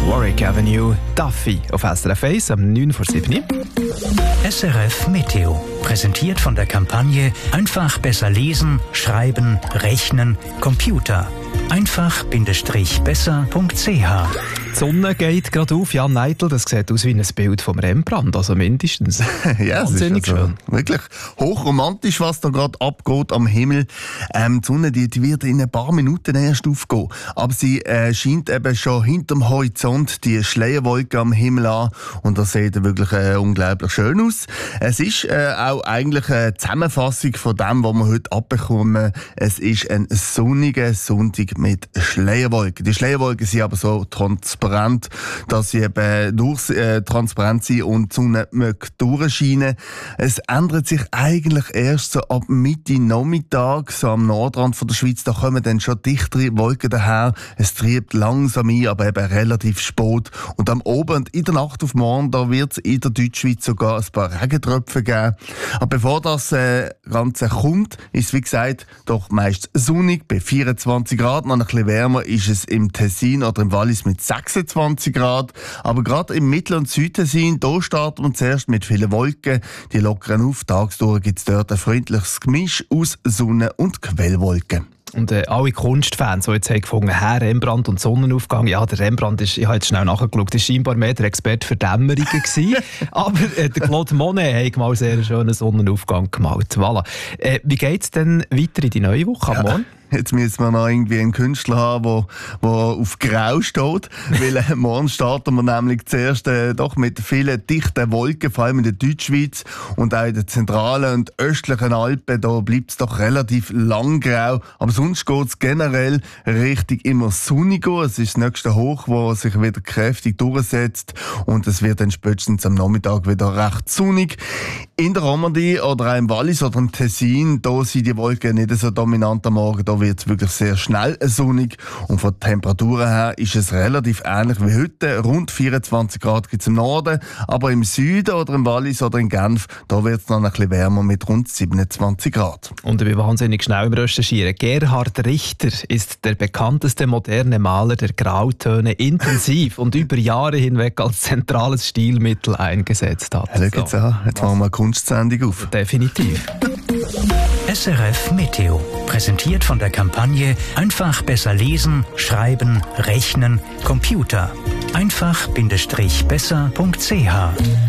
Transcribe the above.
Warwick Avenue, Duffy auf SRF 1 am 9:07 Uhr. SRF Meteo, präsentiert von der Kampagne Einfach besser lesen, schreiben, rechnen, Computer. Einfach-besser.ch. Die Sonne geht gerade auf. Jan Neidl, das sieht aus wie ein Bild vom Rembrandt, also mindestens. Ja, es ist also wirklich hochromantisch, was da gerade abgeht am Himmel. Die Sonne die wird in ein paar Minuten erst aufgehen. Aber sie scheint eben schon hinterm Horizont die Schleierwolke am Himmel an. Und das sieht wirklich unglaublich schön aus. Es ist auch eigentlich eine Zusammenfassung von dem, was wir heute abbekommen. Es ist ein sonniger Sonntag mit Schleierwolken. Die Schleierwolken sind aber so transparent, dass sie eben transparent sind und die Sonne durchscheinen. Es ändert sich eigentlich erst so ab Mitte Nachmittag, so am Nordrand von der Schweiz. Da kommen dann schon dichtere Wolken daher. Es triebt langsam ein, aber eben relativ spät. Und am Abend, in der Nacht auf morgen, da wird es in der Deutschschweiz sogar ein paar Regentröpfe geben. Aber bevor das Ganze kommt, ist es wie gesagt doch meist sonnig bei 24 Grad. Noch ein bisschen wärmer ist es im Tessin oder im Wallis mit 26 Grad. Aber gerade im Mittel- und Südtessin, da starten wir zuerst mit vielen Wolken. Die lockern auf. Tagsdurch gibt es dort ein freundliches Gemisch aus Sonne- und Quellwolken. Und alle Kunstfans, die jetzt haben gefunden, Rembrandt und Sonnenaufgang, ja, der Rembrandt ist, ich habe jetzt schnell nachgeschaut, ist scheinbar mehr der Experte für Dämmerungen gewesen. Aber der Claude Monet hat mal sehr schönen Sonnenaufgang gemalt. Voilà. Wie geht es denn weiter in die neue Woche am Morgen? Jetzt müssen wir noch irgendwie einen Künstler haben, der auf Grau steht. Weil morgen starten wir nämlich zuerst doch mit vielen dichten Wolken, vor allem in der Deutschschweiz und auch in den zentralen und östlichen Alpen. Da bleibt es doch relativ lang grau. Aber sonst geht es generell richtig immer sonnig. Es ist das nächste Hoch, das sich wieder kräftig durchsetzt. Und es wird dann spätestens am Nachmittag wieder recht sonnig. In der Romandie oder auch im Wallis oder im Tessin, da sind die Wolken nicht so dominant am Morgen. Da wird es wirklich sehr schnell sonnig. Und von den Temperaturen her ist es relativ ähnlich wie heute. Rund 24 Grad gibt es im Norden. Aber im Süden oder im Wallis oder in Genf, da wird es noch ein bisschen wärmer mit rund 27 Grad. Und ich bin wahnsinnig schnell im Recherchieren. Gerhard Richter ist der bekannteste moderne Maler der Grautöne intensiv und über Jahre hinweg als zentrales Stilmittel eingesetzt hat. Schau jetzt an, jetzt machen wir eine Kunstsendung auf. Definitiv. SRF Meteo, präsentiert von der Kampagne Einfach besser lesen, schreiben, rechnen, Computer. Einfach-besser.ch